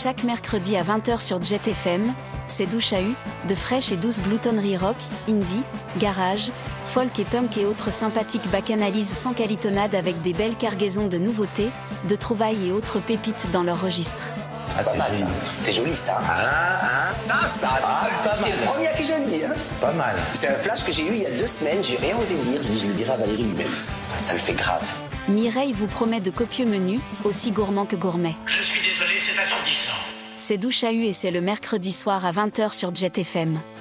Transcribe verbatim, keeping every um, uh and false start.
chaque mercredi à vingt heures sur Jet F M, c'est Dou Chahut, de fraîches et douces gloutonneries rock, indie, garage, folk et punk et autres sympathiques bacchanalises sans calitonnade avec des belles cargaisons de nouveautés, de trouvailles et autres pépites dans leur registre. Ah, c'est pas mal, ça. C'est joli, ça. Ah, ah, ça, ça. Ah, c'est le premier à qui je le dis. Hein. Pas mal. C'est un flash que j'ai eu il y a deux semaines. J'ai rien osé dire. Je dis, je le dirai à Valérie lui-même. Ça le fait grave. Mireille vous promet de copieux menus, aussi gourmands que gourmets. Je suis désolé, c'est assourdissant. C'est Dou Chahut et c'est le mercredi soir à vingt heures sur Jet F M.